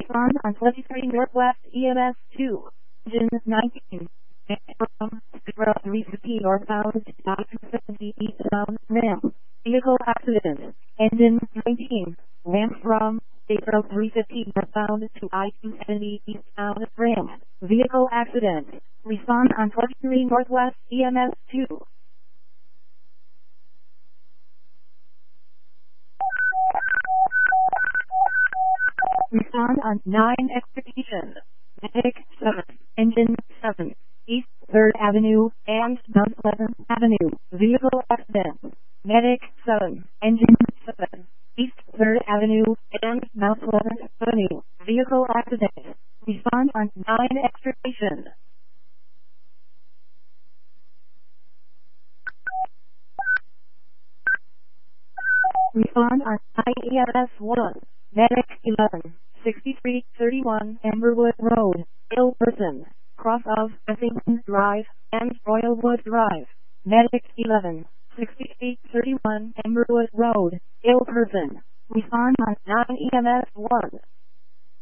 Respond on 23 Northwest EMS 2. Engine 19. From 0350 northbound to 970 eastbound ramp. Vehicle accident. Engine 19. Ramp from 0350 northbound to I-270 eastbound ramp. Vehicle accident. Respond on 23 Northwest EMS 2. Respond on 9 Expectation. Medic 7. Engine 7. East 3rd Avenue and Mount Pleasant Avenue. Vehicle accident. Medic 7. Engine 7. East 3rd Avenue and Mount Pleasant Avenue. Vehicle accident. Respond on 9 Expectation. Respond on IEMS 1. Medic 11. 6331 Amberwood Road. Ill person. Cross of Essington Drive and Royalwood Drive. Medic 11. 6831 Amberwood Road. Ill person. Respond on 9 EMS 1.